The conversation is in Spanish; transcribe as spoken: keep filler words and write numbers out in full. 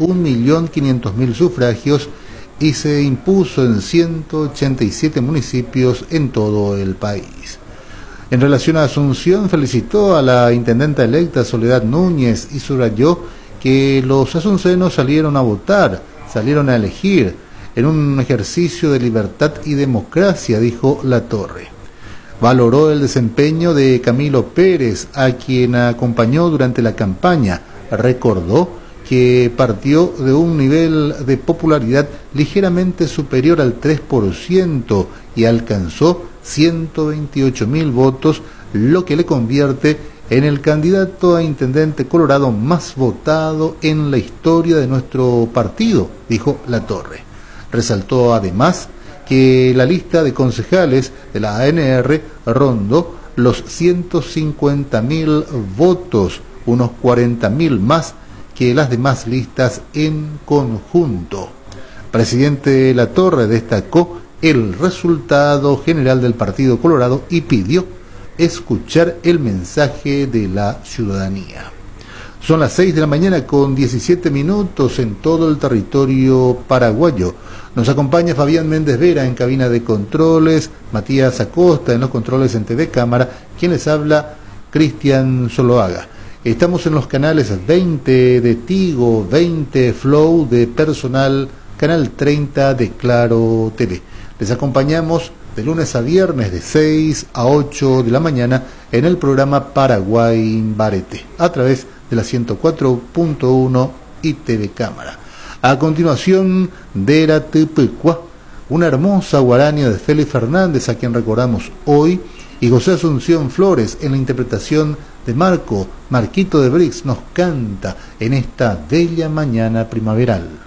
un millón quinientos mil sufragios y se impuso en ciento ochenta y siete municipios en todo el país. En relación a Asunción, felicitó a la intendenta electa Soledad Núñez y subrayó que los asuncenos salieron a votar, salieron a elegir, en un ejercicio de libertad y democracia, dijo Latorre. Valoró el desempeño de Camilo Pérez, a quien acompañó durante la campaña. Recordó que partió de un nivel de popularidad ligeramente superior al tres por ciento y alcanzó ciento veintiocho mil votos, lo que le convierte en el candidato a intendente colorado más votado en la historia de nuestro partido, dijo Latorre. Resaltó además que la lista de concejales de la A N R rondó los ciento cincuenta mil votos, unos cuarenta mil más que las demás listas en conjunto. Presidente Latorre destacó el resultado general del Partido Colorado y pidió escuchar el mensaje de la ciudadanía. Son las seis de la mañana con diecisiete minutos en todo el territorio paraguayo. Nos acompaña Fabián Méndez Vera en cabina de controles, Matías Acosta en los controles en T V Cámara, quien les habla, Cristian Zoloaga. Estamos en los canales veinte de Tigo, veinte Flow de Personal, canal treinta de Claro T V. Les acompañamos de lunes a viernes de seis a ocho de la mañana en el programa Paraguay Barete, a través de la ciento cuatro punto uno y T V Cámara. A continuación, Dera Tepecua, una hermosa guarania de Félix Fernández, a quien recordamos hoy, y José Asunción Flores en la interpretación de Marco, Marquito de Brix, nos canta en esta bella mañana primaveral.